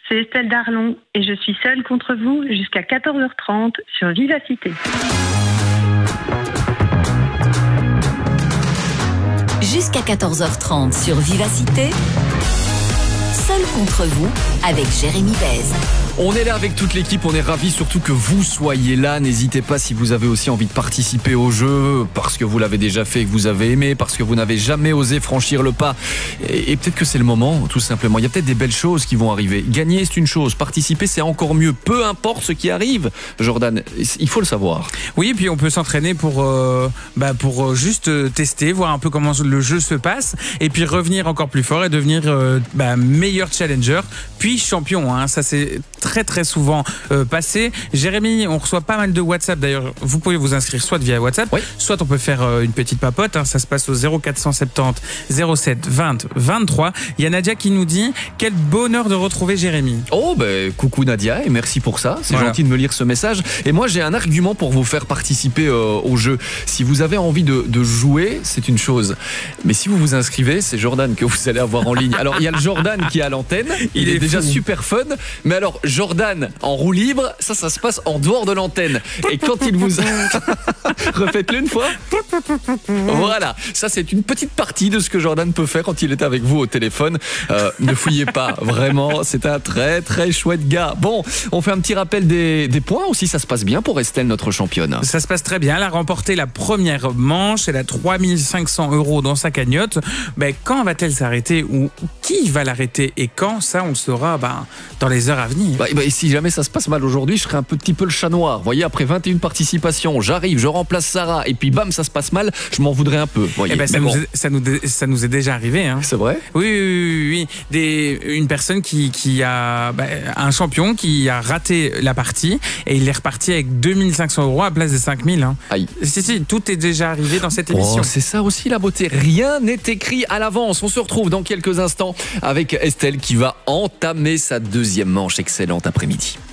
c'est Estelle Darlon et je suis seule contre vous jusqu'à 14h30 sur Vivacité. Jusqu'à 14h30 sur Vivacité, seul contre vous avec Jérémy Bèze. On est là avec toute l'équipe, on est ravis surtout que vous soyez là. N'hésitez pas si vous avez aussi envie de participer au jeu, parce que vous l'avez déjà fait et que vous avez aimé, parce que vous n'avez jamais osé franchir le pas. Et peut-être que c'est le moment, tout simplement. Il y a peut-être des belles choses qui vont arriver. Gagner, c'est une chose. Participer, c'est encore mieux. Peu importe ce qui arrive. Jordan, il faut le savoir. Oui, et puis on peut s'entraîner pour juste tester, voir un peu comment le jeu se passe, et puis revenir encore plus fort et devenir meilleur challenger, puis champion. Hein. Ça, c'est très très souvent passé. Jérémy, on reçoit pas mal de WhatsApp. D'ailleurs, vous pouvez vous inscrire soit via WhatsApp, oui, soit on peut faire une petite papote. Hein. Ça se passe au 0470 07 20 23. Il y a Nadia qui nous dit « Quel bonheur de retrouver Jérémy ». Oh, coucou Nadia, et merci pour ça. C'est gentil de me lire ce message. Et moi, j'ai un argument pour vous faire participer au jeu. Si vous avez envie de jouer, c'est une chose. Mais si vous vous inscrivez, c'est Jordan que vous allez avoir en ligne. Alors, il y a le Jordan qui est à l'antenne. Il est déjà super fun. Mais alors, Jordan en roue libre, ça se passe en dehors de l'antenne. Et quand il vous... Refaites-le une fois. Voilà, ça c'est une petite partie de ce que Jordan peut faire quand il est avec vous au téléphone. Ne fouillez pas, vraiment, c'est un très très chouette gars. Bon, on fait un petit rappel des points aussi, ça se passe bien pour Estelle, notre championne. Ça se passe très bien, elle a remporté la première manche, elle a 3500 € dans sa cagnotte. Quand va-t-elle s'arrêter, ou qui va l'arrêter et quand, ça on le saura dans les heures à venir. Et si jamais ça se passe mal aujourd'hui, je serai un petit peu le chat noir. Vous voyez, après 21 participations, j'arrive, je remplace Sarah, et puis bam, ça se passe mal, je m'en voudrais un peu. Voyez. Ça nous est déjà arrivé. Hein. C'est vrai ? Oui. Une personne qui a un champion qui a raté la partie et il est reparti avec 2500 € à la place de 5000. Hein. Aïe. Si, tout est déjà arrivé dans cette émission. C'est ça aussi la beauté. Rien n'est écrit à l'avance. On se retrouve dans quelques instants avec Estelle qui va entamer sa deuxième manche. Excellente après-midi.